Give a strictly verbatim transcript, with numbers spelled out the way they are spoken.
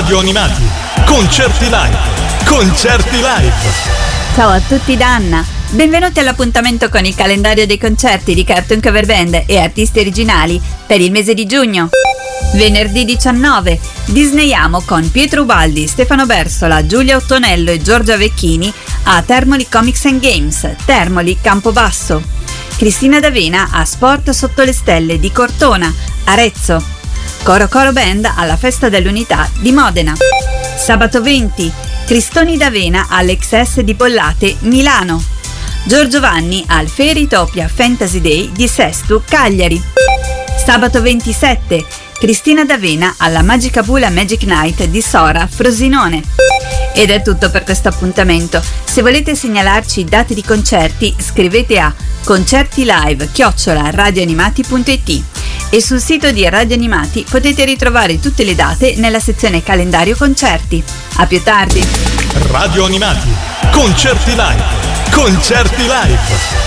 Radio Animati, concerti live, concerti live. Ciao a tutti da Anna, benvenuti all'appuntamento con il calendario dei concerti di Cartoon Cover Band e artisti originali per il mese di giugno. Venerdì diciannove, disneyiamo con Pietro Ubaldi, Stefano Bersola, Giulia Ottonello e Giorgia Vecchini a Termoli Comics and Games, Termoli Campobasso. Cristina D'Avena a Sport Sotto le Stelle di Cortona, Arezzo. Coro Coro Band alla Festa dell'Unità di Modena. Sabato venti, Cristoni D'Avena all'X S di Bollate, Milano. Giorgio Vanni al Fairytopia Fantasy Day di Sestu, Cagliari. Sabato ventisette, Cristina D'Avena alla Magica Bula Magic Night di Sora, Frosinone. Ed è tutto per questo appuntamento. Se volete segnalarci date di concerti, scrivete a concertilive chiocciola radioanimati punto it e sul sito di Radio Animati potete ritrovare tutte le date nella sezione calendario concerti. A più tardi. Radio Animati, concerti live, concerti live.